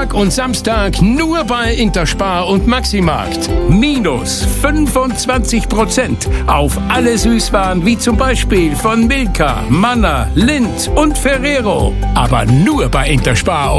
Freitag und Samstag nur bei Interspar und Maximarkt. Minus 25% auf alle Süßwaren wie zum Beispiel von Milka, Manna, Lindt und Ferrero. Aber nur bei Interspar